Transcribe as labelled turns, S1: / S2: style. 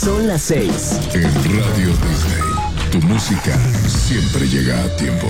S1: Son las 6.
S2: En Radio Disney, tu música siempre llega a tiempo.